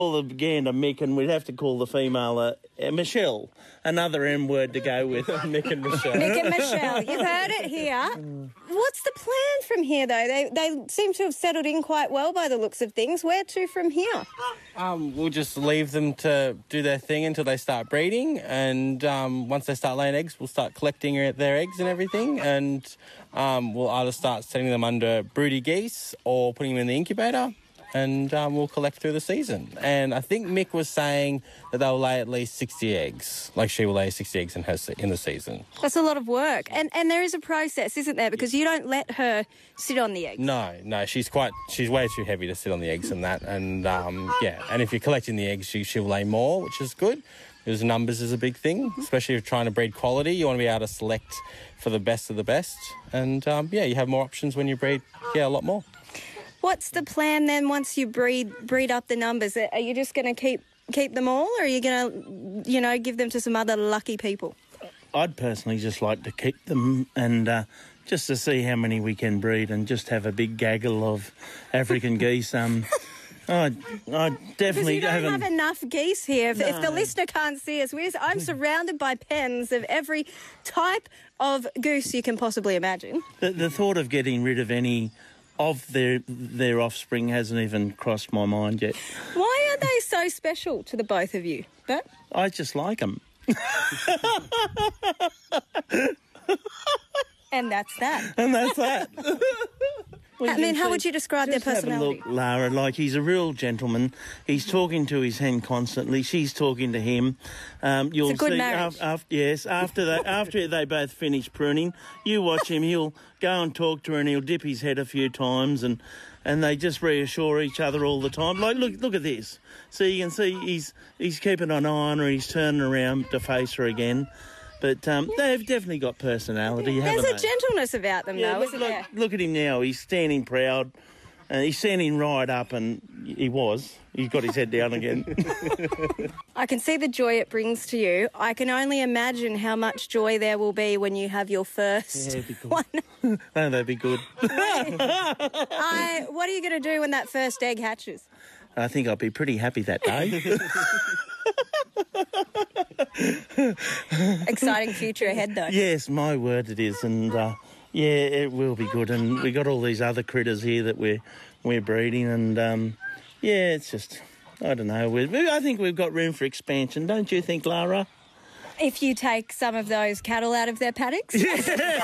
call the gander Mick, and we'd have to call the female Michelle. Another M word to go with. Mick and Michelle. Mick and Michelle. You've heard it here. What's the plan from here, though? They seem to have settled in quite well by the looks of things. Where to from here? We'll just leave them to do their thing until they start breeding, and once they start laying eggs, we'll start collecting their eggs and everything, and we'll either start setting them under broody geese or putting them in the incubator, and we'll collect through the season. And I think Mick was saying that they'll lay at least 60 eggs. Like, she will lay 60 eggs in the season. That's a lot of work. And there is a process, isn't there? Because you don't let her sit on the eggs. No, she's way too heavy to sit on the eggs and that. And, and if you're collecting the eggs, she'll lay more, which is good. Because numbers is a big thing, especially if you're trying to breed quality. You want to be able to select for the best of the best. And, you have more options when you breed, a lot more. What's the plan then once you breed up the numbers? Are you just going to keep them all, or are you going to, give them to some other lucky people? I'd personally just like to keep them and just to see how many we can breed and just have a big gaggle of African geese. I definitely because you don't have enough geese here. No. If the listener can't see us, I'm surrounded by pens of every type of goose you can possibly imagine. The thought of getting rid of any of their offspring hasn't even crossed my mind yet. Why are they so special to the both of you, Bert? I just like them. And that's that. And that's that. How would you describe their personality? Have a look, Lara. Like, he's a real gentleman. He's talking to his hen constantly. She's talking to him. You'll it's a good see marriage. After they both finish pruning, you watch him. He'll go and talk to her, and he'll dip his head a few times, and they just reassure each other all the time. Like, look at this. So you can see he's keeping an eye on her. He's turning around to face her again. But they've definitely got personality, haven't they? There's a gentleness about them, though, isn't there? Look at him now. He's standing proud. He's standing right up, and he's got his head down again. I can see the joy it brings to you. I can only imagine how much joy there will be when you have your first one. Oh, that'd be good. What are you going to do when that first egg hatches? I think I'll be pretty happy that day. Exciting future ahead, though. Yes, my word it is. And, it will be good. And we got all these other critters here that we're breeding. And, it's just, I don't know. I think we've got room for expansion. Don't you think, Lara? If you take some of those cattle out of their paddocks? Yeah.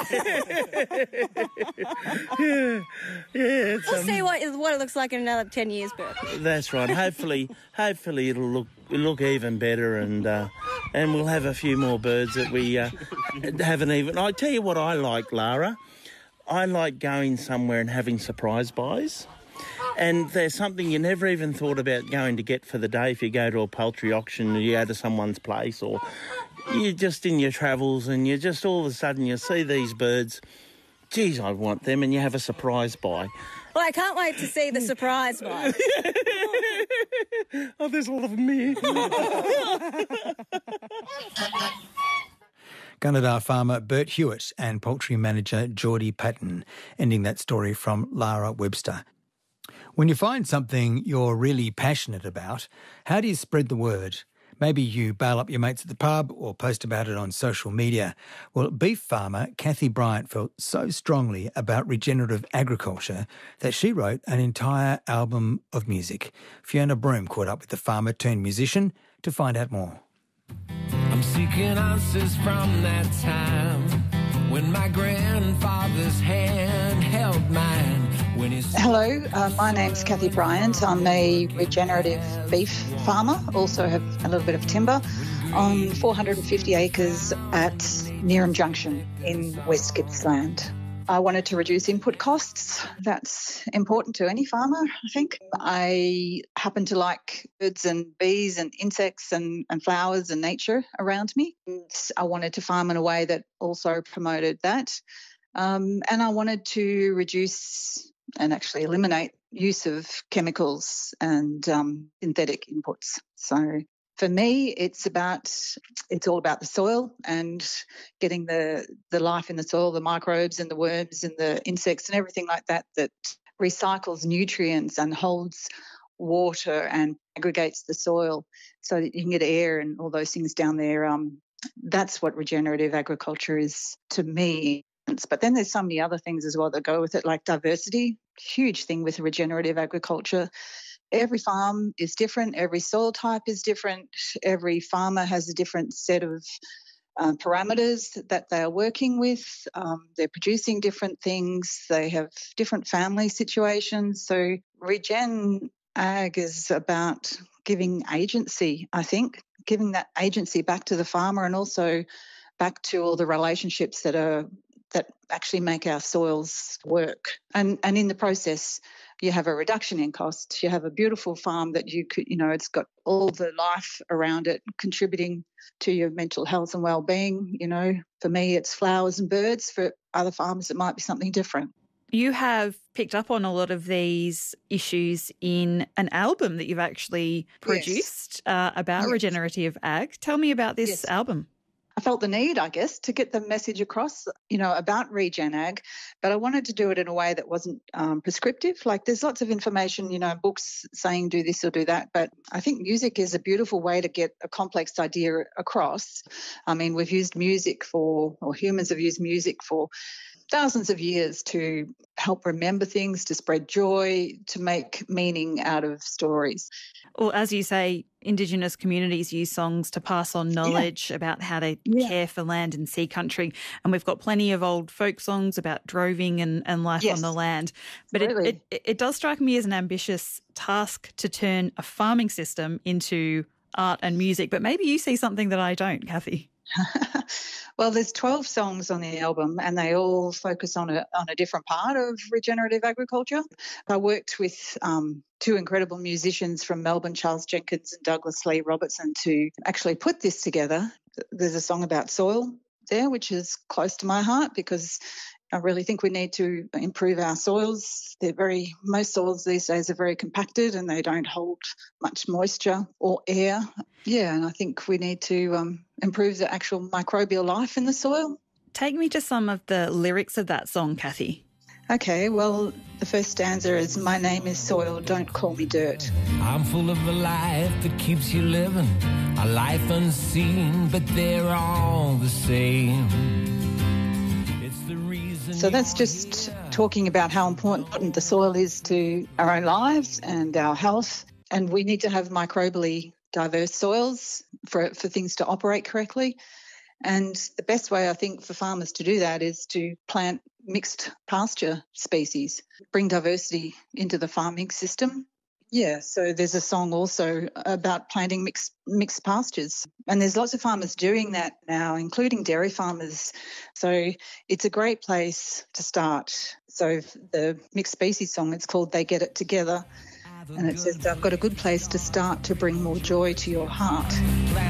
We'll see what it looks like in another 10 years, Bert. That's right. Hopefully it'll look even better, and we'll have a few more birds that we haven't even. I tell you what I like, Lara. I like going somewhere and having surprise buys. And there's something you never even thought about going to get for the day if you go to a poultry auction or you go to someone's place, or you're just in your travels and you just all of a sudden you see these birds. Geez, I want them, and you have a surprise buy. Well, I can't wait to see the surprise buy. Oh, there's a lot of them here. Gunnedah farmer Bert Hewitt and poultry manager Geordie Patton, ending that story from Lara Webster. When you find something you're really passionate about, how do you spread the word? Maybe you bail up your mates at the pub or post about it on social media. Well, beef farmer Kathy Bryant felt so strongly about regenerative agriculture that she wrote an entire album of music. Fiona Broom caught up with the farmer turned musician to find out more. I'm seeking answers from that time when my grandfather's hand held mine. Hello, my name's Kathy Bryant. I'm a regenerative beef farmer, also have a little bit of timber on 450 acres at Neerim Junction in West Gippsland. I wanted to reduce input costs. That's important to any farmer, I think. I happen to like birds and bees and insects and flowers and nature around me. And I wanted to farm in a way that also promoted that. And I wanted to reduce and actually eliminate use of chemicals and synthetic inputs. So for me, it's all about the soil and getting the life in the soil, the microbes and the worms and the insects and everything like that that recycles nutrients and holds water and aggregates the soil so that you can get air and all those things down there. That's what regenerative agriculture is to me. But then there's so many other things as well that go with it, like diversity, huge thing with regenerative agriculture. Every farm is different. Every soil type is different. Every farmer has a different set of parameters that they are working with. They're producing different things. They have different family situations. So regen ag is about giving agency, I think, giving that agency back to the farmer and also back to all the relationships that actually make our soils work. And in the process, you have a reduction in cost. You have a beautiful farm that you could, it's got all the life around it contributing to your mental health and well-being. For me, it's flowers and birds. For other farmers, it might be something different. You have picked up on a lot of these issues in an album that you've actually produced about regenerative ag. Tell me about this album. I felt the need, I guess, to get the message across, about regen ag, but I wanted to do it in a way that wasn't prescriptive. Like there's lots of information, books saying do this or do that, but I think music is a beautiful way to get a complex idea across. I mean, we've used music humans have used music for thousands of years to help remember things, to spread joy, to make meaning out of stories. Well, as you say, Indigenous communities use songs to pass on knowledge about how they care for land and sea country. And we've got plenty of old folk songs about droving and life on the land. But it does strike me as an ambitious task to turn a farming system into art and music. But maybe you see something that I don't, Kathy. Well, there's 12 songs on the album and they all focus on a different part of regenerative agriculture. I worked with two incredible musicians from Melbourne, Charles Jenkins and Douglas Lee Robertson, to actually put this together. There's a song about soil there, which is close to my heart because I really think we need to improve our soils. Most soils these days are very compacted and they don't hold much moisture or air. Yeah, and I think we need to improve the actual microbial life in the soil. Take me to some of the lyrics of that song, Kathy. Okay, well, the first stanza is, "My name is soil, don't call me dirt." I'm full of a life that keeps you living, a life unseen, but they're all the same. So that's just talking about how important the soil is to our own lives and our health. And we need to have microbially diverse soils for things to operate correctly. And the best way, I think, for farmers to do that is to plant mixed pasture species, bring diversity into the farming system. Yeah, so there's a song also about planting mixed pastures. And there's lots of farmers doing that now, including dairy farmers. So it's a great place to start. So the mixed species song, it's called They Get It Together. And it says, I've got a good place to start to bring more joy to your heart.